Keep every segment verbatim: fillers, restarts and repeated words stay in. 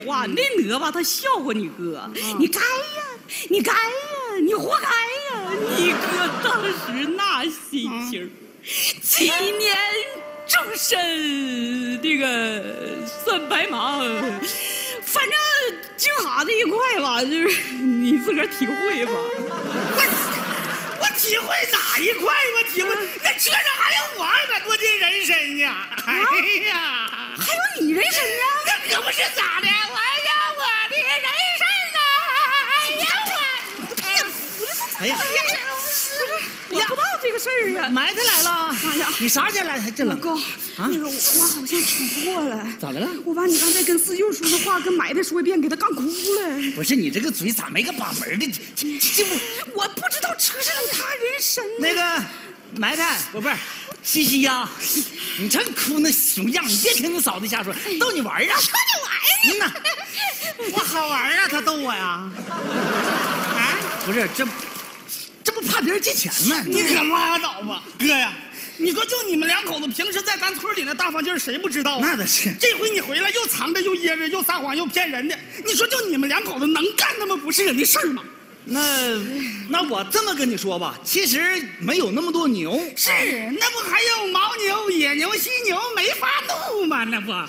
哇，那哪吧，他笑话你哥，你该呀，你该呀，你活该呀！你哥当时那心情，七年终身这个算白忙，反正就哈子一块吧，就是你自个儿体会吧。 我我体会哪一块？我体会那车上还有我二百多斤人参呢！哎呀， 还有你人参呢？ 那可不是咋的？我要我的人参呐！哎呀我， 哎呀，我不知道这个事儿啊。 埋汰来了！ 哎呀， 你啥时候来？还这冷老公啊？那个我好像挺不过来。 咋的了？ 我把你刚才跟四舅说的话跟埋汰说一遍，给他干哭了。 不是你这个嘴咋没个把门的？这这不， 我不知道车上有他人参。 那个埋汰，不不是西西呀，你这哭那熊样，你别听你嫂子瞎说，逗你玩啊！ 逗你玩呢？ 我好玩啊！他逗我呀？ 啊，不是这。这不怕别人借钱吗？ 你可拉倒吧，哥呀！你说就你们两口子，平时在咱村里那大方劲儿，谁不知道啊？ 那倒是。 这回你回来又藏着又掖着又撒谎又骗人的，你说就你们两口子能干那么不是人的事儿吗？ 那那我这么跟你说吧，其实没有那么多牛。 是，那不还有牦牛、野牛、犀牛没发怒吗？那不。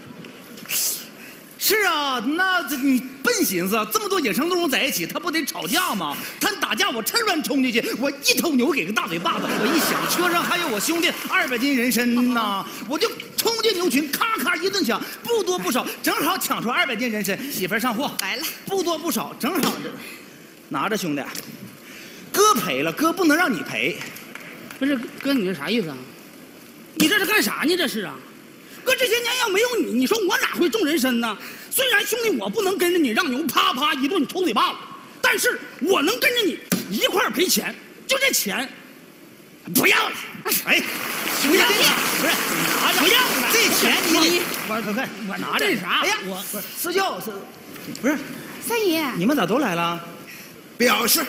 是啊，那这你笨寻思，这么多野生动物在一起，它不得吵架吗？它打架，我趁乱冲进去，我一头牛给个大嘴巴子。我一想，车上还有我兄弟二百斤人参呐，我就冲进牛群，咔咔一顿抢，不多不少，正好抢出二百斤人参。媳妇儿上货来了， 不多不少，正好这拿着兄弟，哥赔了，哥不能让你赔。 不是哥，你这啥意思啊？你这是干啥呢？这是啊？哥，这些年要没有你，你说我哪会种人参呢？虽然兄弟我不能跟着你让牛啪啪一顿抽嘴巴子，但是我能跟着你一块儿赔钱。就这钱，不要了。 哎，兄弟，不是拿着， 不要了。 这钱你我快快，我拿着。 这啥？ 哎呀，我四舅是，不是三姨， 你们咋都来了？ 表示。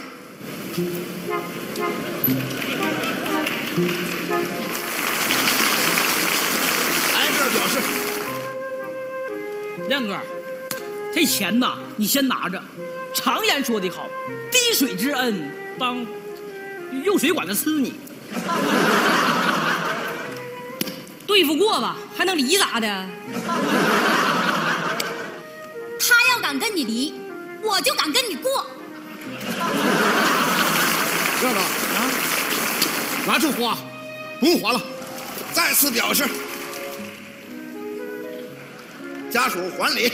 表示， 亮哥，这钱呐，你先拿着。常言说得好，滴水之恩当用水管子呲你。 对付过吧，还能离咋的？他要敢跟你离，我就敢跟你过。 院长啊，拿去花，不用还了。再次表示。家属还礼。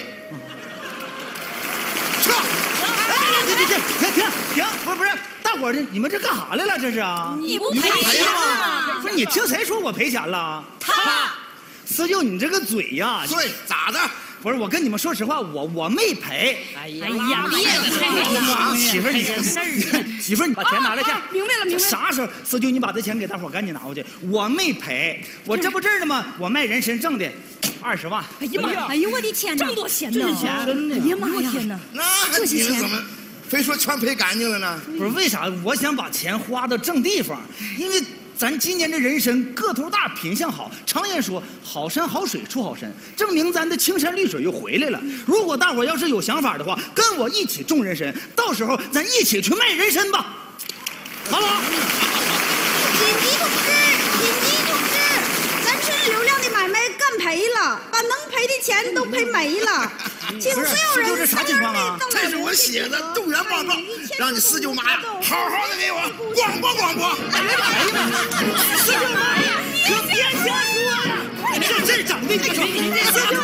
撤！ 停停停停停停！不是不是，大伙儿这你们这干啥来了？这是啊？ 你不赔钱吗？ 不是你听谁说我赔钱了？ 他。 四舅，你这个嘴呀！ 对，咋的？ 不是，我跟你们说实话，我我没赔。 哎呀， 别了，媳妇儿，你媳妇儿，你把钱拿来去。 明白了，明白了。 啥时候，四舅，你把这钱给大伙儿赶紧拿回去。我没赔，我这不这儿呢吗？我卖人参挣的。二十万！ 哎呀妈呀！哎呦我的天哪！ 这么多钱呢！ 这钱真的！ 哎呀妈呀！ 天哪！ 那你们怎么非说全赔干净了呢？ 不是为啥？我想把钱花到正地方，因为咱今年这人参个头大，品相好。常言说，好山好水出好参，证明咱的青山绿水又回来了。如果大伙要是有想法的话，跟我一起种人参，到时候咱一起去卖人参吧，好不好？ 紧急通知！紧急通知！咱村流量的买卖干赔了，把能赔的钱都赔没了。请所有人这啥情况啊？ 这是我写的动员报告，让你四舅妈呀好好的给我广播广播。 哎呀妈呀！四舅妈呀，可别瞎说呀！这这整的，你说。